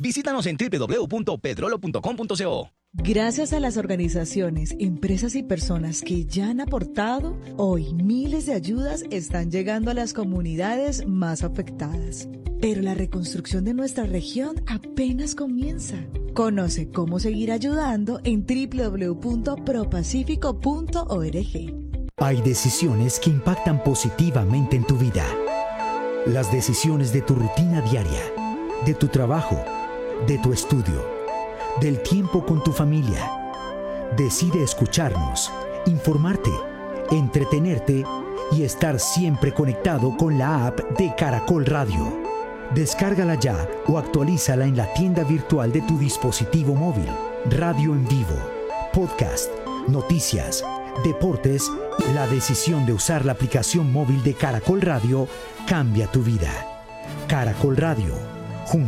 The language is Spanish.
Visítanos en www.pedrolo.com.co. Gracias a las organizaciones, empresas y personas que ya han aportado, hoy miles de ayudas están llegando a las comunidades más afectadas. Pero la reconstrucción de nuestra región apenas comienza. Conoce cómo seguir ayudando en www.propacifico.org. Hay decisiones que impactan positivamente en tu vida. Las decisiones de tu rutina diaria, de tu trabajo, de tu estudio, del tiempo con tu familia. Decide escucharnos, informarte, entretenerte y estar siempre conectado con la app de Caracol Radio. Descárgala ya o actualízala en la tienda virtual de tu dispositivo móvil. Radio en vivo, podcast, noticias, deportes. La decisión de usar la aplicación móvil de Caracol Radio cambia tu vida. Caracol Radio.